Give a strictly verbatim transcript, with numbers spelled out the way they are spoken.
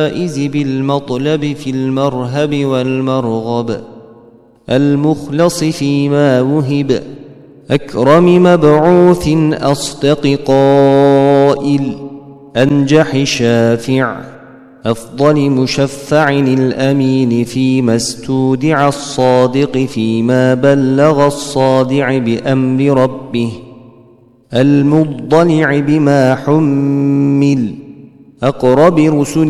الجائز بالمطلب في المرهب والمرغب المخلص فيما وهب أكرم مبعوث أصدق قائل أنجح شافع أفضل مشفع الأمين فيما استودع الصادق فيما بلغ الصادع بأمر ربه المضلع بما حمل أقرب رسل